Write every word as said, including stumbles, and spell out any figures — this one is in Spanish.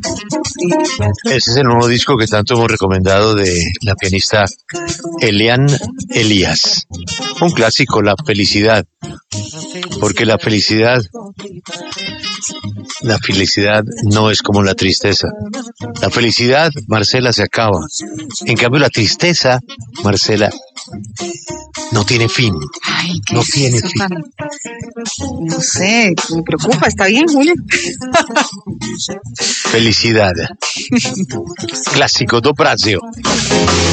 Ese es el nuevo disco que tanto hemos recomendado de la pianista Elian Elias. Un clásico, La Felicidad. Porque la felicidad, la felicidad no es como la tristeza. La felicidad, Marcela, se acaba. En cambio, la tristeza, Marcela, no tiene fin. Ay, ¿qué No es tiene eso fin. tan- No sé, me preocupa. ¿Está bien, Julio? Felicidad. Clásico do Brasil.